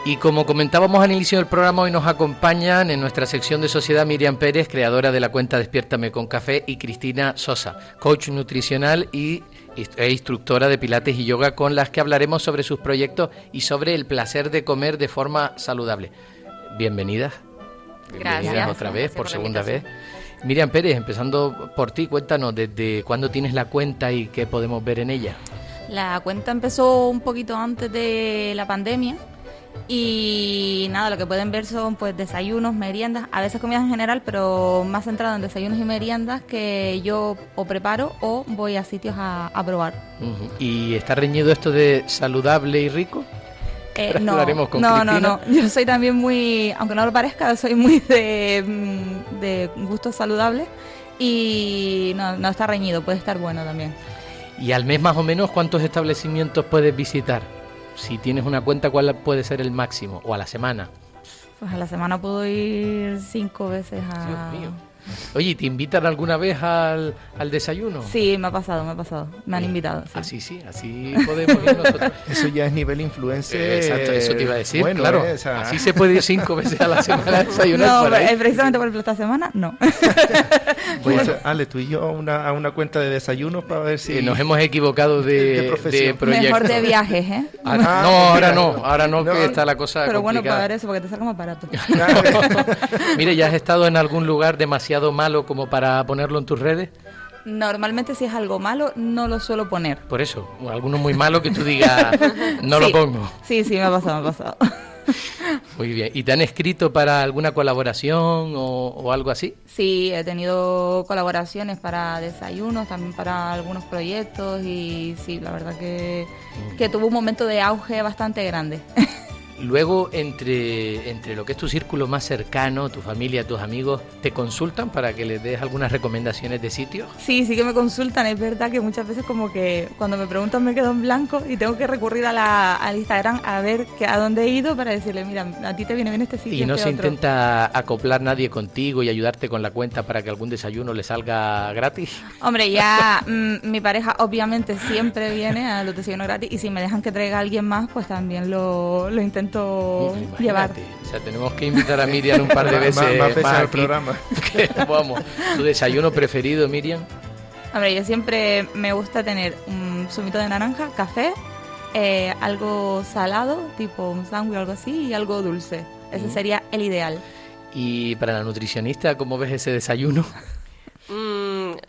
Y como comentábamos al inicio del programa, hoy nos acompañan en nuestra sección de sociedad Miriam Pérez, creadora de la cuenta Despiértame con Café, y Cristina Sosa, coach nutricional e instructora de pilates y yoga, con las que hablaremos sobre sus proyectos y sobre el placer de comer de forma saludable. Bienvenidas. Bienvenidas otra vez, por segunda vez. Miriam Pérez, empezando por ti, cuéntanos desde cuándo tienes la cuenta y qué podemos ver en ella. La cuenta empezó un poquito antes de la pandemia. Y nada, lo que pueden ver son pues desayunos, meriendas, a veces comidas en general, pero más centrado en desayunos y meriendas que yo o preparo o voy a sitios a probar. Uh-huh. ¿Y está reñido esto de saludable y rico? No. Yo soy también muy, aunque no lo parezca, soy muy de gustos saludables y no está reñido, puede estar bueno también. ¿Y al mes más o menos cuántos establecimientos puedes visitar? Si tienes una cuenta, ¿cuál puede ser el máximo? ¿O a la semana? Pues a la semana puedo ir 5 veces a... Dios mío. Oye, ¿te invitan alguna vez al desayuno? Sí, me ha pasado. Me han invitado. Sí. Así podemos ir nosotros. Eso ya es nivel influencer. Exacto, eso te iba a decir, bueno, claro. Así se puede ir 5 veces a la semana a desayunar. No, por ahí. Precisamente por esta semana, no. Pues, Ale, tú y yo a una cuenta de desayunos para ver si... Nos hemos equivocado de proyecto. Mejor de viajes, ¿eh? Ahora no, que está la cosa pero complicada. bueno, pagar eso porque te salga más barato. Mire, ¿ya has estado en algún lugar demasiado malo como para ponerlo en tus redes? Normalmente si es algo malo no lo suelo poner. Por eso, alguno muy malo que tú digas no lo pongo. Sí, me ha pasado. Muy bien. ¿Y te han escrito para alguna colaboración o algo así? Sí, he tenido colaboraciones para desayunos, también para algunos proyectos y sí, la verdad que tuvo un momento de auge bastante grande. Luego, entre lo que es tu círculo más cercano, tu familia, tus amigos, ¿te consultan para que les des algunas recomendaciones de sitios? Sí que me consultan. Es verdad que muchas veces como que cuando me preguntan me quedo en blanco y tengo que recurrir al Instagram a ver a dónde he ido para decirle, mira, a ti te viene bien este sitio. ¿Y no se intenta acoplar nadie contigo y ayudarte con la cuenta para que algún desayuno le salga gratis? Hombre, ya mi pareja obviamente siempre viene a los desayunos gratis y si me dejan que traiga a alguien más, pues también lo intento llevar. O sea, tenemos que invitar a Miriam un par de veces más al aquí. programa. Vamos, ¿tu desayuno preferido, Miriam? Hombre, yo siempre me gusta tener un zumito de naranja, café, algo salado, tipo un sándwich o algo así, y algo dulce. Ese sería el ideal. Y para la nutricionista, ¿cómo ves ese desayuno?